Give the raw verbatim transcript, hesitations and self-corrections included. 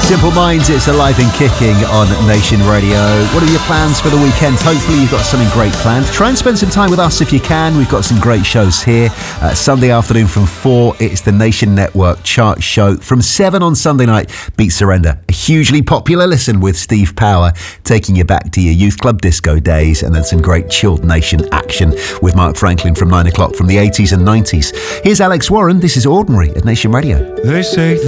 Simple Minds, it's alive and kicking on Nation Radio. What are your plans for the weekend? Hopefully you've got something great planned. Try and spend some time with us if you can. We've got some great shows here. Uh, Sunday afternoon from four, it's the Nation Network Chart Show. From seven on Sunday night, Beat Surrender. A hugely popular listen with Steve Power, taking you back to your youth club disco days, and then some great chilled Nation action with Mark Franklin from nine o'clock from the eighties and nineties. Here's Alex Warren. This is Ordinary at Nation Radio. They say